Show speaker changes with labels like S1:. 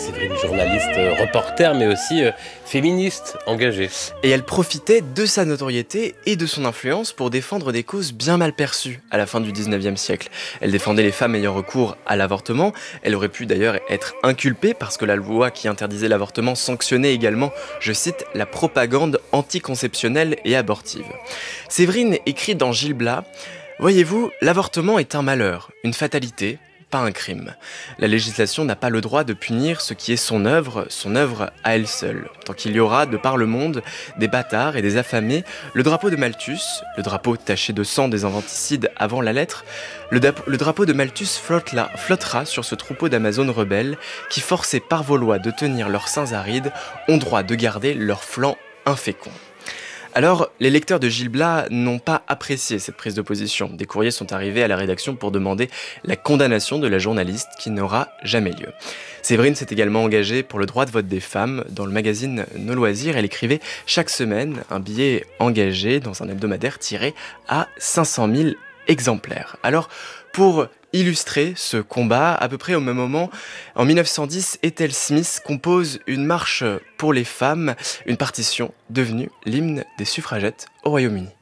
S1: Séverine, journaliste, reporter, mais aussi féministe engagée.
S2: Et elle profitait de sa notoriété et de son influence pour défendre des causes bien mal perçues à la fin du 19e siècle. Elle défendait les femmes ayant recours à l'avortement. Elle aurait pu d'ailleurs être inculpée parce que la loi qui interdisait l'avortement sanctionnait également, je cite, la propagande anticonceptionnelle et abortive. Séverine écrit dans Gil Blas: voyez-vous, l'avortement est un malheur, une fatalité, pas un crime. La législation n'a pas le droit de punir ce qui est son œuvre à elle seule. Tant qu'il y aura, de par le monde, des bâtards et des affamés, le drapeau de Malthus, le drapeau taché de sang des infanticides avant la lettre, le drapeau de Malthus flottera sur ce troupeau d'Amazones rebelles qui, forcés par vos lois de tenir leurs seins arides, ont droit de garder leurs flancs inféconds. Alors, les lecteurs de Gil Blas n'ont pas apprécié cette prise de position. Des courriers sont arrivés à la rédaction pour demander la condamnation de la journaliste qui n'aura jamais lieu. Séverine s'est également engagée pour le droit de vote des femmes. Dans le magazine Nos Loisirs, elle écrivait chaque semaine un billet engagé dans un hebdomadaire tiré à 500 000 exemplaires. Alors, pour illustrer ce combat, à peu près au même moment, en 1910, Ethel Smith compose une marche pour les femmes, une partition devenue l'hymne des suffragettes au Royaume-Uni.